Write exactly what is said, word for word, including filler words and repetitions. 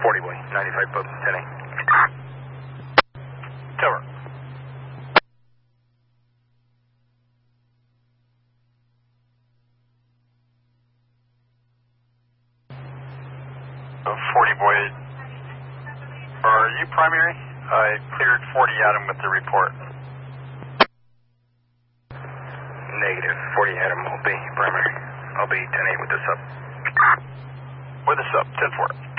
forty boy, ninety-five boat, ten eight. Tower. forty boy, are you primary? I cleared forty Adam with the report. Negative, forty Adam will be primary. I'll be ten eight with the sub. With the sub, ten four.